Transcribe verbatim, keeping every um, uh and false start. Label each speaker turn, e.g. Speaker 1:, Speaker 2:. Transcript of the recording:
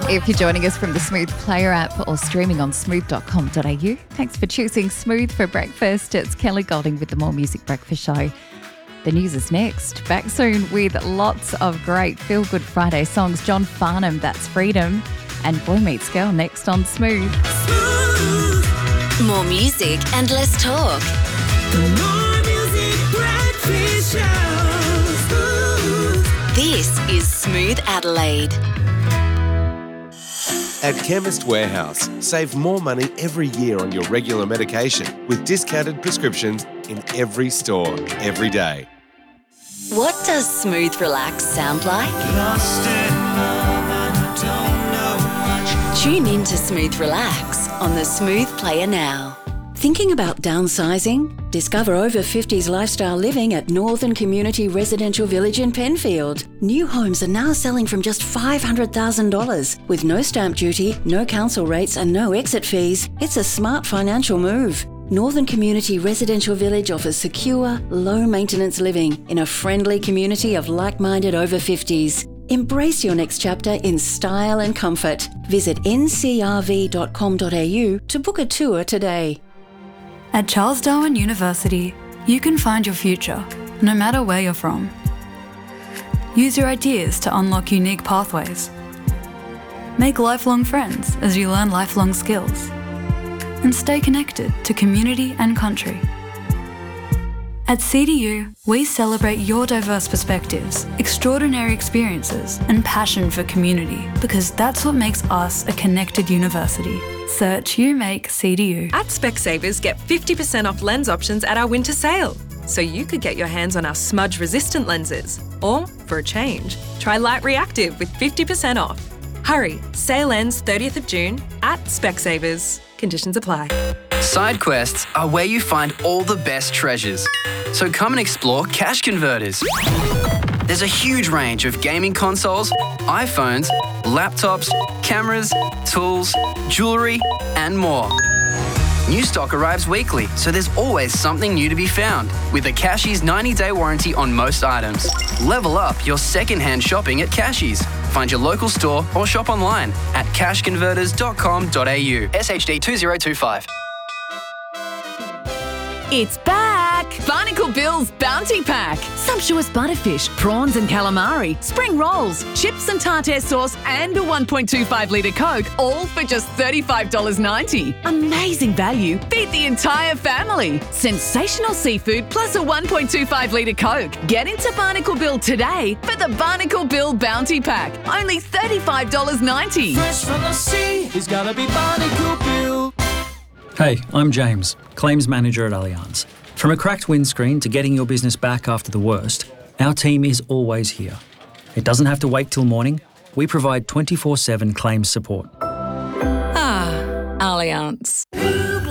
Speaker 1: If you're joining us from the Smooth Player app or streaming on smooth dot com dot a u, thanks for choosing Smooth for breakfast. It's Kelly Golding with the More Music Breakfast Show. The news is next. Back soon with lots of great feel-good Friday songs. John Farnham, That's Freedom, and Boy Meets Girl next on Smooth.
Speaker 2: Smooth. More music and less talk. The More Music Breakfast Show. Smooth. This is Smooth Adelaide.
Speaker 3: At Chemist Warehouse, save more money every year on your regular medication with discounted prescriptions in every store, every day.
Speaker 2: What does Smooth Relax sound like? Lost in love and I don't know much. Tune in to Smooth Relax on the Smooth Player now. Thinking about downsizing? Discover over fifties lifestyle living at Northern Community Residential Village in Penfield. New homes are now selling from just five hundred thousand dollars. With no stamp duty, no council rates and no exit fees, it's a smart financial move. Northern Community Residential Village offers secure, low-maintenance living in a friendly community of like-minded over fifties. Embrace your next chapter in style and comfort. Visit n c r v dot com dot a u to book a tour today.
Speaker 4: At Charles Darwin University, you can find your future, no matter where you're from. Use your ideas to unlock unique pathways. Make lifelong friends as you learn lifelong skills. And stay connected to community and country. At C D U, we celebrate your diverse perspectives, extraordinary experiences, and passion for community, because that's what makes us a connected university. Search You Make C D U.
Speaker 5: At Specsavers, get fifty percent off lens options at our winter sale. So you could get your hands on our smudge-resistant lenses. Or, for a change, try Light Reactive with fifty percent off. Hurry, sale ends thirtieth of June at Specsavers. Conditions apply.
Speaker 6: Side quests are where you find all the best treasures. So come and explore Cash Converters. There's a huge range of gaming consoles, iPhones, laptops, cameras, tools, jewellery, and more. New stock arrives weekly, so there's always something new to be found, with a Cashies ninety-day warranty on most items. Level up your second-hand shopping at Cashies. Find your local store or shop online at cash converters dot com dot a u. S H D two zero two five.
Speaker 7: It's back! Barnacle Bill's Bounty Pack. Sumptuous butterfish, prawns and calamari, spring rolls, chips and tartare sauce and a one point two five litre Coke, all for just thirty-five dollars ninety. Amazing value. Feed the entire family. Sensational seafood plus a one point two five litre Coke. Get into Barnacle Bill today for the Barnacle Bill Bounty Pack. Only thirty-five dollars ninety.
Speaker 8: Fresh from the sea, it's gotta be Barnacle Bill.
Speaker 9: Hey, I'm James, Claims Manager at Allianz. From a cracked windscreen to getting your business back after the worst, our team is always here. It doesn't have to wait till morning. We provide twenty-four seven claims support.
Speaker 7: Ah, Allianz.